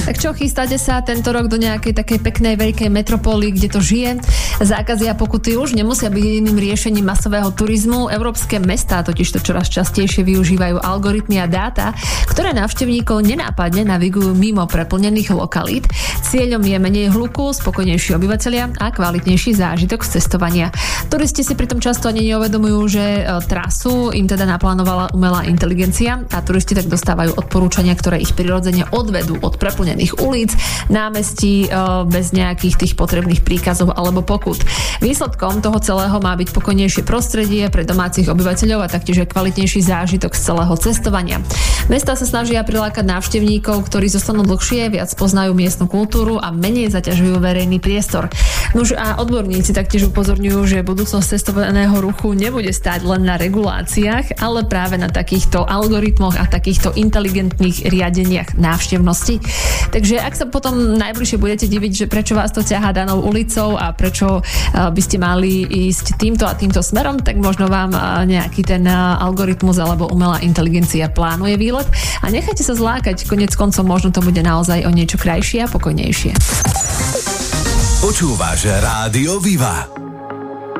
Tak čo, chystáte sa tento rok do nejakej takej peknej veľkej metropóly, kde to žije? Zákazy a pokuty už nemusia byť jediným riešením masového turizmu. Európske mestá totiž to čoraz častejšie využívajú algoritmy a dáta, ktoré návštevníkov nenápadne navigujú mimo preplnených lokalít. Cieľom je menej hluku, spokojnejší obyvatelia a kvalitnejší zážitok z cestovania. Turisti si pritom často ani neuvedomujú, že trasu im teda naplánovala umelá inteligencia a turisti tak dostávajú odporúčania, ktoré ich prirodzene odvedú od preplnených ulic, námestí bez nejakých tých potrebných príkazov alebo pokut. Výsledkom toho celého má byť pokojnejšie prostredie pre domácich obyvateľov a taktiež aj kvalitnejší zážitok z celého cestovania. Mestá sa snažia prilákať návštevníkov, ktorí zostanú dlhšie, viac poznajú miestnu kultúru a menej zaťažujú verejný priestor. Nuž a odborníci taktiež upozorňujú, že budúcnosť cestovného ruchu nebude stáť len na reguláciách, ale práve na takýchto algoritmoch a takýchto inteligentných riadeniach návštevnosti. Takže ak sa potom najbližšie budete diviť, že prečo vás to ťahá danou ulicou a prečo by ste mali ísť týmto a týmto smerom, tak možno vám nejaký ten algoritmus alebo umelá inteligencia plánuje výlet a nechajte sa zlákať, koniec koncov možno to bude naozaj o niečo krajšie a pokojnejšie. Počúvaš Rádio Viva.